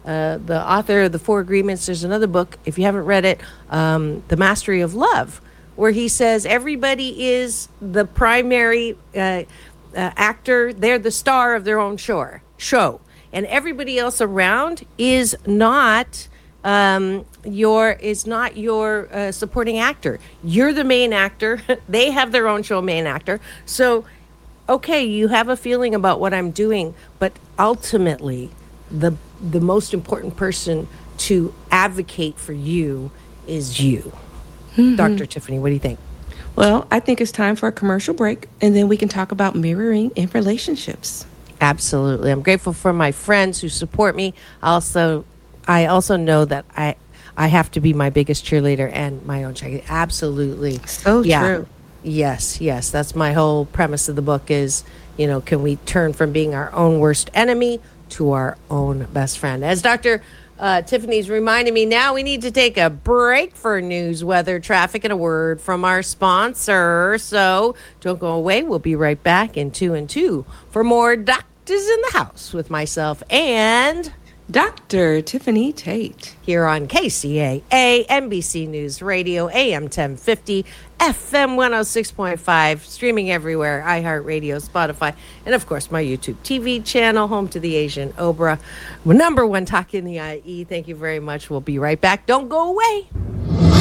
the author of The Four Agreements. There's another book, if you haven't read it, The Mastery of Love, where he says everybody is the primary actor. They're the star of their own show. And everybody else around is not your supporting actor. You're the main actor. They have their own show main actor. So, okay, you have a feeling about what I'm doing, but ultimately, the most important person to advocate for you is you. Mm-hmm. Dr. Tiffany, what do you think? Well, I think it's time for a commercial break, and then we can talk about mirroring in relationships. Absolutely. I'm grateful for my friends who support me. I also know that I have to be my biggest cheerleader and my own cheerleader. Absolutely. So true. Yes. That's my whole premise of the book is, can we turn from being our own worst enemy to our own best friend? As Dr. Tiffany's reminding me now, we need to take a break for news, weather, traffic, and a word from our sponsor. So don't go away. We'll be right back in 2 and 2 for more Doctors in the House with myself and Dr. Tiffany Tate here on KCAA, NBC News Radio, AM 1050, FM 106.5, streaming everywhere, iHeartRadio, Spotify, and of course my YouTube TV channel, home to the Asian Obra. Number one talk in the IE. Thank you very much. We'll be right back. Don't go away.